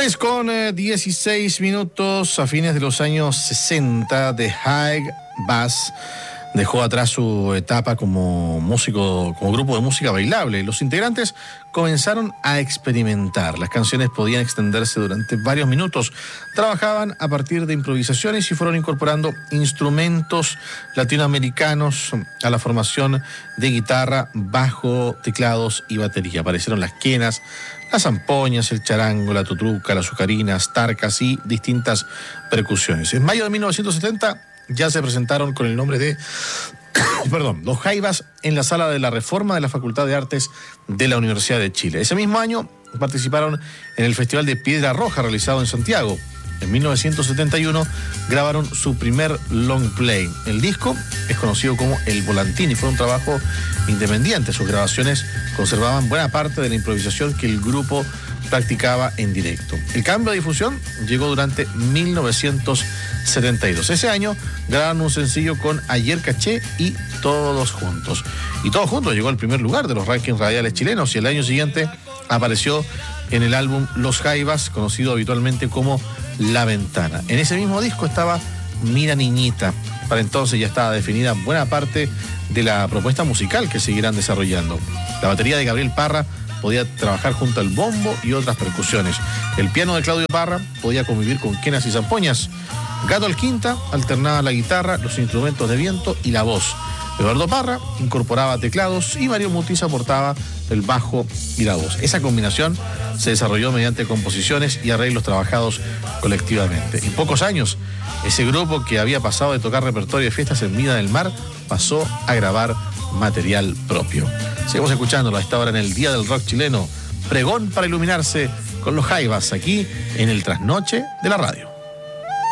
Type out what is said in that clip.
3:16 a fines de los años 60, The High Bass dejó atrás su etapa como músico, como grupo de música bailable. Los integrantes comenzaron a experimentar. Las canciones podían extenderse durante varios minutos. Trabajaban a partir de improvisaciones y fueron incorporando instrumentos latinoamericanos a la formación de guitarra, bajo, teclados y batería. Aparecieron las quenas, las zampoñas, el charango, la tutruca, las azucarinas, tarcas y distintas percusiones. En mayo de 1970 ya se presentaron con el nombre de Los Jaivas en la Sala de la Reforma de la Facultad de Artes de la Universidad de Chile. Ese mismo año participaron en el Festival de Piedra Roja realizado en Santiago. En 1971 grabaron su primer long play. El disco es conocido como El Volantín y fue un trabajo independiente. Sus grabaciones conservaban buena parte de la improvisación que el grupo practicaba en directo. El cambio de difusión llegó durante 1972. Ese año grabaron un sencillo con Ayer Caché y Todos Juntos. Y Todos Juntos llegó al primer lugar de los rankings radiales chilenos y el año siguiente apareció en el álbum Los Jaivas, conocido habitualmente como La Ventana. En ese mismo disco estaba Mira Niñita. Para entonces ya estaba definida buena parte de la propuesta musical que seguirán desarrollando. La batería de Gabriel Parra podía trabajar junto al bombo y otras percusiones. El piano de Claudio Parra podía convivir con quenas y zampoñas. Gato Alquinta alternaba la guitarra, los instrumentos de viento y la voz. Eduardo Parra incorporaba teclados y Mario Mutis aportaba el bajo y la voz. Esa combinación se desarrolló mediante composiciones y arreglos trabajados colectivamente. En pocos años, ese grupo que había pasado de tocar repertorio de fiestas en Viña del Mar pasó a grabar material propio. Seguimos escuchándolo a esta hora en el Día del Rock Chileno. Pregón para iluminarse con los Jaivas aquí en el Trasnoche de la Radio.